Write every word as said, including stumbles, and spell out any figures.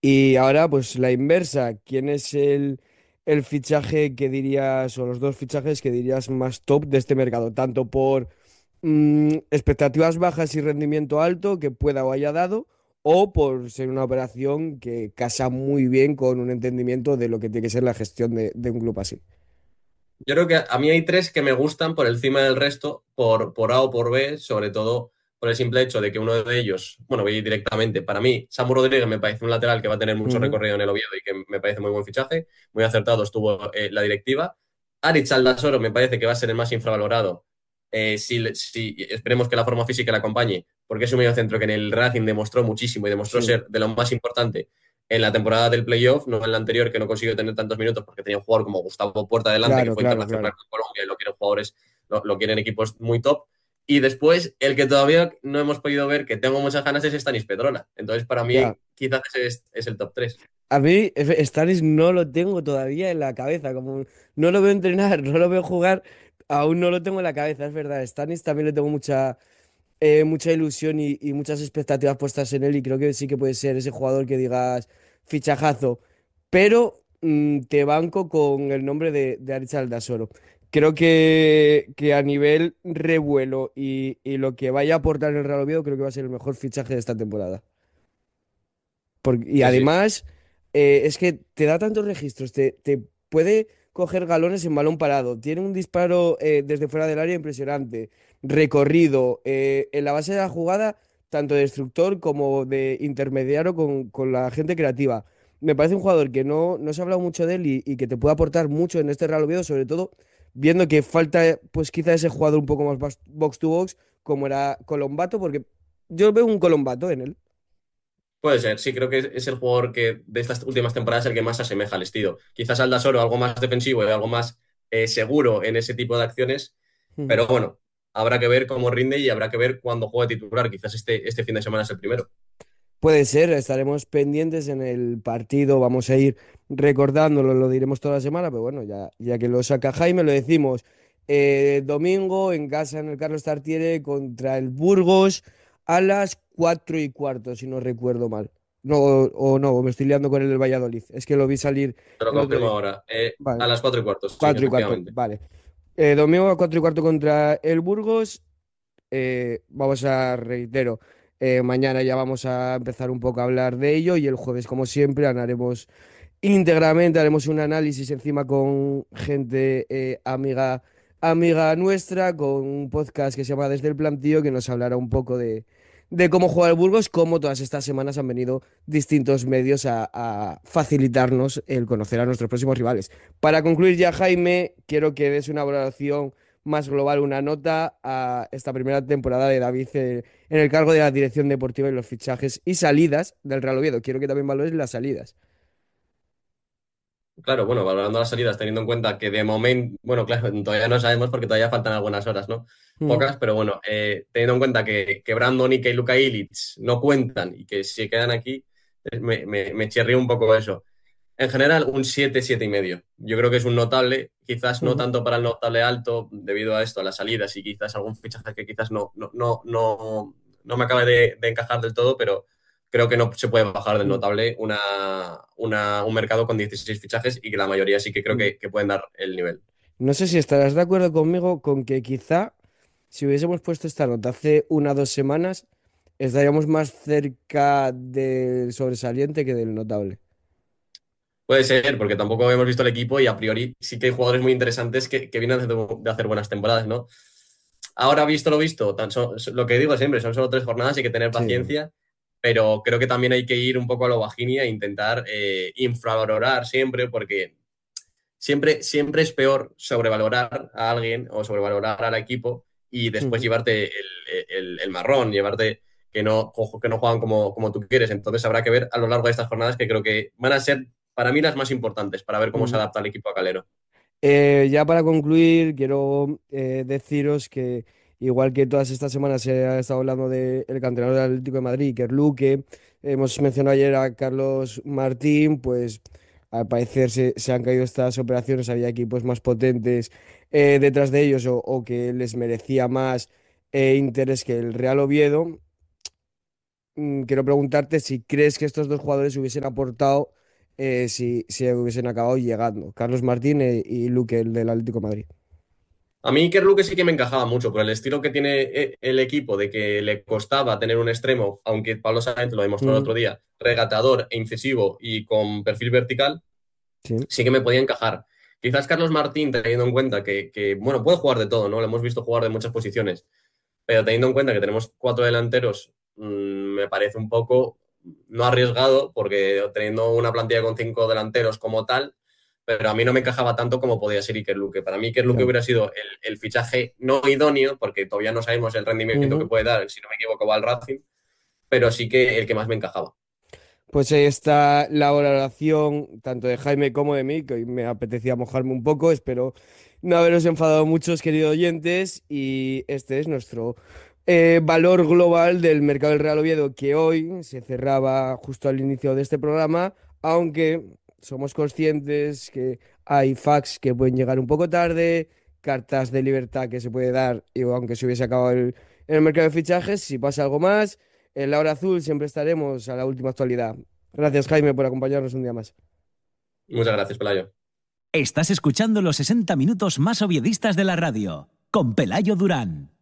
Y ahora, pues la inversa. ¿Quién es el, el fichaje que dirías, o los dos fichajes que dirías más top de este mercado? Tanto por mm, expectativas bajas y rendimiento alto que pueda o haya dado, o por ser una operación que casa muy bien con un entendimiento de lo que tiene que ser la gestión de, de un club así. Yo creo que a mí hay tres que me gustan por encima del resto, por, por A o por B, sobre todo por el simple hecho de que uno de ellos, bueno, voy directamente, para mí, Samu Rodríguez me parece un lateral que va a tener mucho Ujú. recorrido en el Oviedo y que me parece muy buen fichaje, muy acertado estuvo eh, la directiva. Aritz Aldasoro me parece que va a ser el más infravalorado, eh, si, si esperemos que la forma física le acompañe, porque es un mediocentro que en el Racing demostró muchísimo y demostró Sí, ser de lo más importante en la temporada del playoff, no en la anterior, que no consiguió tener tantos minutos porque tenía un jugador como Gustavo Puerta delante, que claro, fue claro, internacional claro. con Colombia y lo quieren jugadores, lo, lo quieren equipos muy top. Y después, el que todavía no hemos podido ver, que tengo muchas ganas, es Stanis Pedrola. Entonces, para Ya. mí, quizás ese es, es el top tres. A mí, F- Stanis no lo tengo todavía en la cabeza. Como no lo veo entrenar, no lo veo jugar, aún no lo tengo en la cabeza, es verdad. Stanis también le tengo mucha, eh, mucha ilusión y, y muchas expectativas puestas en él y creo que sí que puede ser ese jugador que digas fichajazo, pero mm, te banco con el nombre de, de Aritz Aldasoro. Creo que, que a nivel revuelo y, y lo que vaya a aportar el Real Oviedo, creo que va a ser el mejor fichaje de esta temporada. Por- y Sí, sí. además, eh, es que te da tantos registros, te, te puede coger galones en balón parado, tiene un disparo eh, desde fuera del área impresionante, recorrido, eh, en la base de la jugada, tanto de destructor como de intermediario con, con la gente creativa. Me parece un jugador que no, no se ha hablado mucho de él y, y que te puede aportar mucho en este Real Oviedo, sobre todo viendo que falta, pues quizá ese jugador un poco más bas- box to box, como era Colombato, porque yo veo un Colombato en él. Puede ser, sí, creo que es es el jugador que de estas últimas temporadas es el que más se asemeja al estilo. Quizás Aldasoro algo más defensivo y algo más eh, seguro en ese tipo de acciones, pero bueno, habrá que ver cómo rinde y habrá que ver cuándo juega titular. Quizás este, este fin de semana es el primero. Puede ser, estaremos pendientes en el partido, vamos a ir recordándolo, lo diremos toda la semana, pero bueno, ya, ya que lo saca Jaime, lo decimos. Eh, domingo en casa en el Carlos Tartiere contra el Burgos a las cuatro y cuarto, si no recuerdo mal. No, o no, me estoy liando con el del Valladolid. Es que lo vi salir Te lo el otro confirmo día. ahora. Eh, Vale, a las cuatro y cuarto, sí, cuatro y cuarto, efectivamente. vale. Eh, domingo a cuatro y cuarto contra el Burgos. Eh, vamos a, reitero, eh, mañana ya vamos a empezar un poco a hablar de ello y el jueves, como siempre, haremos íntegramente, haremos un análisis encima con gente eh, amiga, amiga nuestra, con un podcast que se llama Desde el Plantío, que nos hablará un poco de, de cómo juega el Burgos, cómo todas estas semanas han venido distintos medios a, a facilitarnos el conocer a nuestros próximos rivales. Para concluir ya, Jaime, quiero que des una valoración más global, una nota a esta primera temporada de David eh, en el cargo de la dirección deportiva y los fichajes y salidas del Real Oviedo. Quiero que también valores las salidas. Claro, bueno, valorando las salidas, teniendo en cuenta que de momento, bueno, claro, todavía no sabemos porque todavía faltan algunas horas, ¿no? Mm. Pocas, pero bueno, eh, teniendo en cuenta que, que Brandon y Luka Ilic no cuentan y que si quedan aquí, eh, me, me, me chirría un poco eso. En general, un siete siete y medio. Yo creo que es un notable, quizás no Ujú. tanto para el notable alto, debido a esto, a las salidas y quizás algún fichaje que quizás no, no, no, no, no me acabe de, de encajar del todo, pero creo que no se puede bajar del Mm. notable una, una- un mercado con dieciséis fichajes y que la mayoría sí que creo Mm. que, que pueden dar el nivel. No sé si estarás de acuerdo conmigo con que quizá si hubiésemos puesto esta nota hace una o dos semanas, estaríamos más cerca del sobresaliente que del notable. Puede ser, porque tampoco hemos visto el equipo y a priori sí que hay jugadores muy interesantes que, que vienen de, de hacer buenas temporadas, ¿no? Ahora, visto lo visto, tan so- lo que digo siempre, son solo tres jornadas, hay que tener Sí. paciencia, pero creo que también hay que ir un poco a lo Virginia e intentar eh, infravalorar siempre, porque siempre, siempre es peor sobrevalorar a alguien o sobrevalorar al equipo y después Ujú. llevarte el, el- el marrón, llevarte que no, que no juegan como, como tú quieres. Entonces habrá que ver a lo largo de estas jornadas que creo que van a ser para mí las más importantes para ver cómo se Ujú. adapta el equipo a Calero. Eh, ya para concluir, quiero eh, deciros que igual que todas estas semanas se ha estado hablando del canterano del Atlético de Madrid, Iker Luque, hemos mencionado ayer a Carlos Martín, pues al parecer se, se han caído estas operaciones, había equipos más potentes eh, detrás de ellos o, o que les merecía más eh, interés que el Real Oviedo. mm, quiero preguntarte si crees que estos dos jugadores hubiesen aportado eh, si, si hubiesen acabado llegando, Carlos Martín e- y Luque, el del Atlético de Madrid. A mí Iker Luque sí que me encajaba mucho por el estilo que tiene eh, el equipo, de que le costaba tener un extremo, aunque Pablo Sáenz lo demostró el Mm, otro día, regatador e incisivo y con perfil vertical, sí, sí que me podía encajar. Quizás Carlos Martín, teniendo en cuenta que, que, bueno, puede jugar de todo, ¿no? Lo hemos visto jugar de muchas posiciones, pero teniendo en cuenta que tenemos cuatro delanteros, mmm, me parece un poco no arriesgado, porque teniendo una plantilla con cinco delanteros como tal, pero a mí no me encajaba tanto como podía ser Iker Luque. Para mí Iker Luque ya. hubiera sido el, el fichaje no idóneo, porque todavía no sabemos el rendimiento que Ujú. puede dar, si no me equivoco va al Racing, pero sí que el que más me encajaba. Pues ahí está la valoración tanto de Jaime como de mí, que hoy me apetecía mojarme un poco. Espero no haberos enfadado muchos, queridos oyentes. Y este es nuestro eh, valor global del mercado del Real Oviedo, que hoy se cerraba justo al inicio de este programa, aunque somos conscientes que hay fax que pueden llegar un poco tarde, cartas de libertad que se puede dar, y aunque se hubiese acabado el, el mercado de fichajes, si pasa algo más. En la hora azul siempre estaremos a la última actualidad. Gracias, Jaime, por acompañarnos un día más. Muchas gracias, Pelayo. Estás escuchando los sesenta minutos más oviedistas de la radio, con Pelayo Durán.